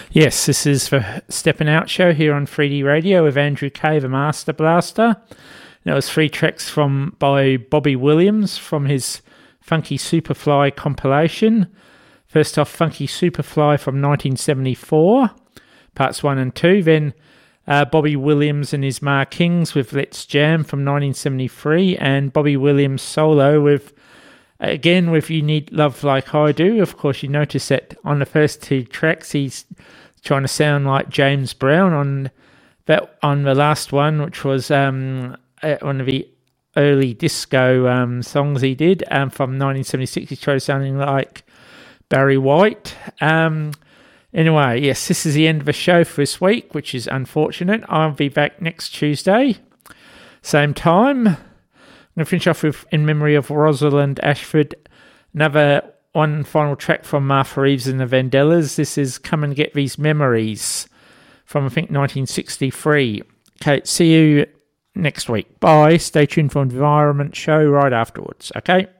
Yes, this is the Stepping Out show here on 3D Radio with Andrew Kay, the Master Blaster. That was 3 tracks by Bobby Williams from his Funky Superfly compilation. First off, Funky Superfly from 1974, parts 1 and 2. Then Bobby Williams and his Ma Kings with Let's Jam from 1973, and Bobby Williams solo with You Need Love Like I Do. Of course, you notice that on the first 2 tracks, he's trying to sound like James Brown. On the last one, which was one of the early disco songs he did from 1976, he tried sounding like Barry White. Anyway, yes, this is the end of the show for this week, which is unfortunate. I'll be back next Tuesday, same time. I'm going to finish off with In Memory of Rosalind Ashford, another one final track from Martha Reeves and the Vandellas. This is Come and Get These Memories from, I think, 1963. Okay, see you next week. Bye. Stay tuned for Environment Show right afterwards, okay?